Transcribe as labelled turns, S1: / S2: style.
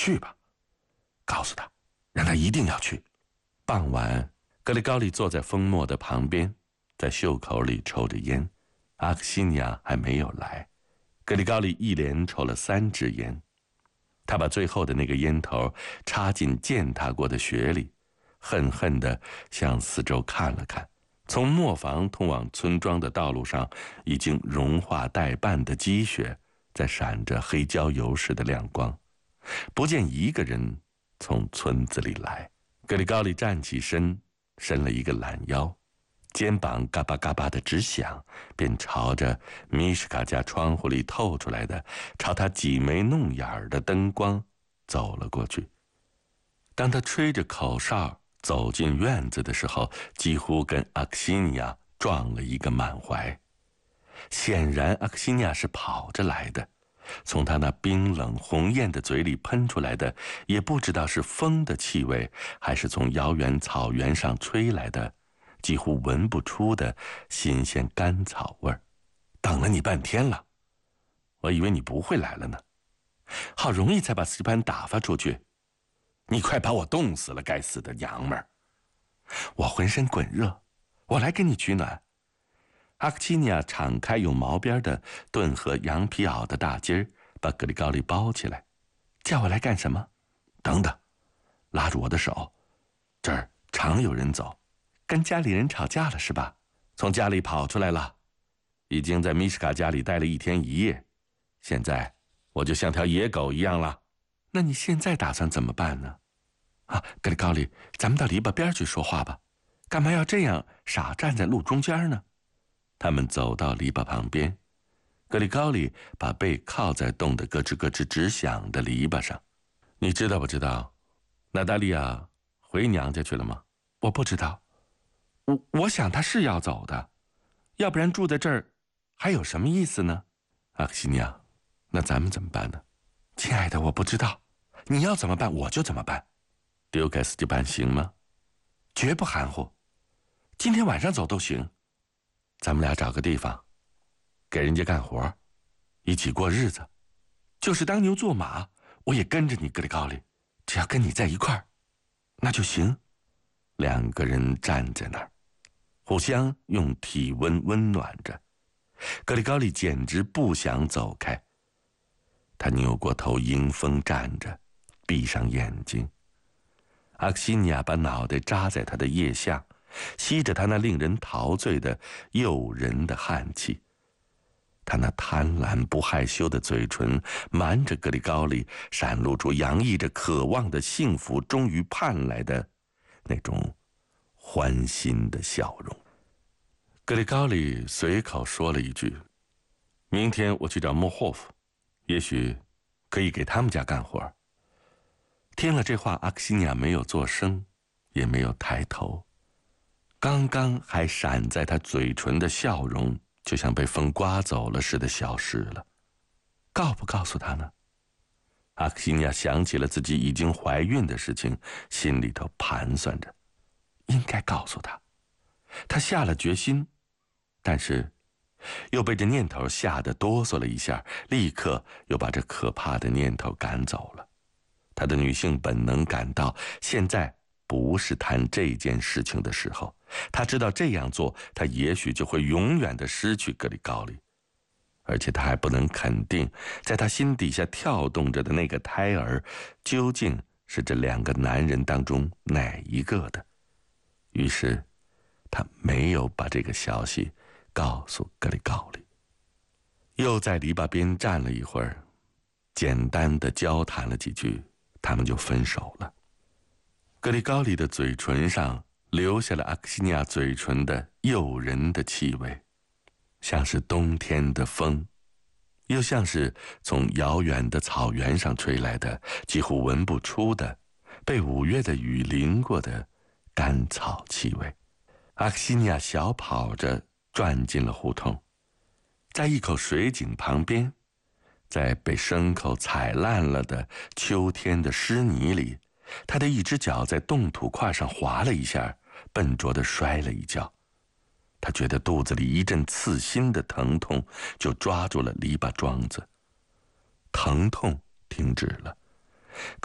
S1: 去吧，告诉他，让他一定要去。傍晚，格里高利坐在风磨的旁边，在袖口里抽着烟。阿克西尼亚还没有来，格里高利一连抽了3支烟。他把最后的那个烟头插进践踏过的雪里，恨恨地向四周看了看。从磨坊通往村庄的道路上，已经融化殆半的积雪在闪着黑焦油似的亮光，不见一个人从村子里来。格里高利站起身，伸了一个懒腰，肩膀嘎巴嘎巴的直响，便朝着米什卡家窗户里透出来的朝他挤眉弄眼的灯光走了过去。当他吹着口哨走进院子的时候，几乎跟阿克西尼亚撞了一个满怀。显然阿克西尼亚是跑着来的，从他那冰冷红艳的嘴里喷出来的，也不知道是风的气味，还是从遥远草原上吹来的几乎闻不出的新鲜干草味儿。等了你半天了，我以为你不会来了呢，好容易才把斯蒂潘打发出去，你快把我冻死了，该死的娘们儿！我浑身滚热，我来给你取暖。阿克西尼亚敞开有毛边的顿河羊皮袄的大襟儿，把格里高利包起来。叫我来干什么？等等，拉住我的手，这儿常有人走。跟家里人吵架了是吧？从家里跑出来了，已经在米什卡家里待了1天1夜，现在我就像条野狗一样了。那你现在打算怎么办呢？格里高利，咱们到篱笆边去说话吧，干嘛要这样傻站在路中间呢？他们走到篱笆旁边，格里高利把背靠在冻得咯吱咯吱直响的篱笆上。你知道不知道，娜达利亚回娘家去了吗？我不知道，我想她是要走的，要不然住在这儿还有什么意思呢？阿克西尼亚，那咱们怎么办呢？亲爱的，我不知道，你要怎么办我就怎么办。丢给斯蒂潘行吗？绝不含糊，今天晚上走都行。咱们俩找个地方，给人家干活，一起过日子，就是当牛做马，我也跟着你，格里高利，只要跟你在一块儿，那就行。2个人站在那儿，互相用体温温暖着。格里高利简直不想走开，他扭过头迎风站着，闭上眼睛。阿克西尼亚把脑袋扎在他的腋下，吸着他那令人陶醉的诱人的汗气。他那贪婪不害羞的嘴唇瞒着格里高利，闪露出洋溢着渴望的幸福终于盼来的那种欢欣的笑容。格里高利随口说了一句，明天我去找莫霍夫，也许可以给他们家干活。听了这话，阿克西尼亚没有作声，也没有抬头。刚刚还闪在他嘴唇的笑容，就像被风刮走了似的消失了。告不告诉他呢？阿克西尼亚想起了自己已经怀孕的事情，心里头盘算着，应该告诉他。他下了决心，但是又被这念头吓得哆嗦了一下，立刻又把这可怕的念头赶走了。他的女性本能感到现在不是谈这件事情的时候，他知道这样做他也许就会永远地失去格里高利，而且他还不能肯定在他心底下跳动着的那个胎儿究竟是这2个男人当中哪一个的。于是他没有把这个消息告诉格里高利。又在篱笆边站了一会儿，简单的交谈了几句，他们就分手了。格里高利的嘴唇上留下了阿克西尼亚嘴唇的诱人的气味，像是冬天的风，又像是从遥远的草原上吹来的几乎闻不出的被5月的雨淋过的干草气味。阿克西尼亚小跑着转进了胡同，在一口水井旁边，在被牲口踩烂了的秋天的湿泥里，他的一只脚在冻土块上滑了一下，笨拙地摔了一跤。他觉得肚子里一阵刺心的疼痛，就抓住了篱笆桩子。疼痛停止了，